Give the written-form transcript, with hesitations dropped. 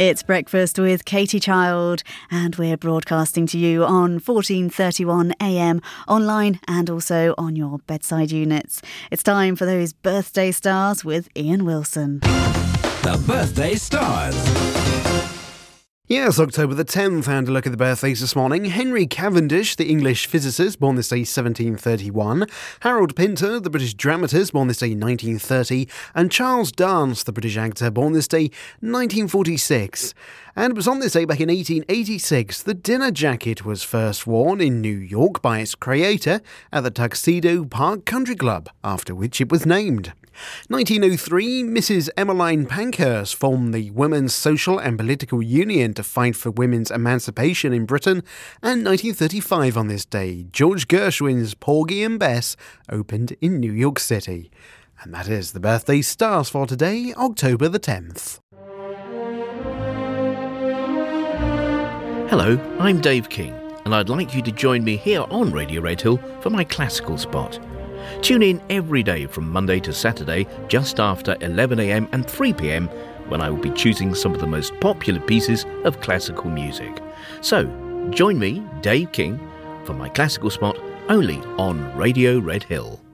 It's Breakfast with Katie Child, and we're broadcasting to you on 1431 AM, online and also on your bedside units. It's time for those birthday stars with Ian Wilson. The Birthday Stars. Yes, October the 10th, and a look at the birthdays this morning. Henry Cavendish, the English physicist, born this day 1731. Harold Pinter, the British dramatist, born this day 1930. And Charles Dance, the British actor, born this day 1946. And it was on this day back in 1886 the dinner jacket was first worn in New York by its creator at the Tuxedo Park Country Club, after which it was named. 1903, Mrs. Emmeline Pankhurst formed the Women's Social and Political Union to fight for women's emancipation in Britain. And 1935 on this day, George Gershwin's Porgy and Bess opened in New York City. And that is the birthday stars for today, October the 10th. Hello, I'm Dave King, and I'd like you to join me here on Radio Redhill for my classical spot. Tune in every day from Monday to Saturday, just after 11am and 3pm, when I will be choosing some of the most popular pieces of classical music. So, join me, Dave King, for my classical spot only on Radio Redhill.